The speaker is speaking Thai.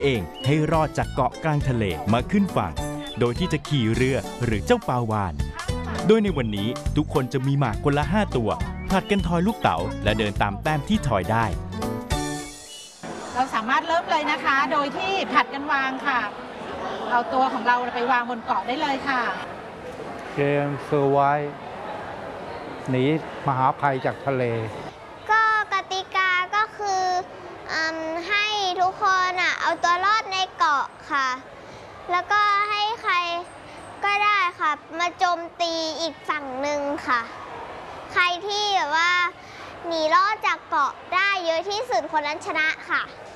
เองให้รอดจากเกาะกลางทะเลมาขึ้นฝั่งโดยที่จะขี่เรือหรือเจ้าปลาวาฬโดยในวันนี้ทุกคนจะมีหมากคนละ5ตัวผลัดกันทอยลูกเต๋าและเดินตามแต้มที่ทอยได้เราสามารถเริ่มเลยนะคะโดยที่ผัดกันวางค่ะเอาตัวของเราไปวางบนเกาะได้เลยค่ะเกมเซอร์ไวส์หนีมหาภัยจากทะเลก็กติกาก็คือให้ทุกคนเอาตัวรอดในเกาะค่ะแล้วก็ให้ใครก็ได้ค่ะมาโจมตีอีกฝั่งหนึ่งค่ะใครที่แบบว่าหนีรอดจากเกาะได้เยอะที่สุดคนนั้นชนะค่ะ